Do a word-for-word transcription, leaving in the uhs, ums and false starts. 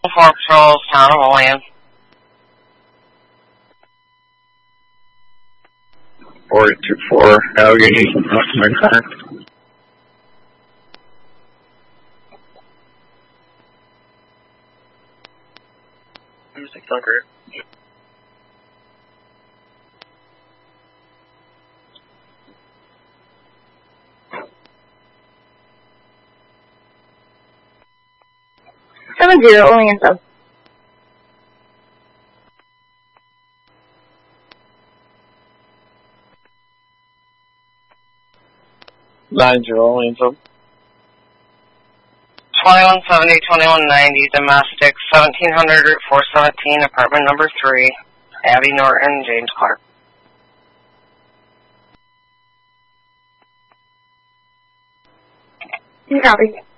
four Patrols, Town of Olean. four eight two four, Allegheny, my car. six hundred. Seven zero, Olean sub. Nine zero, Olean sub. twenty-one seventy, twenty-one ninety, domestic, seventeen hundred, Route four seventeen, apartment number three, Abby Norton, James Clark. You copy.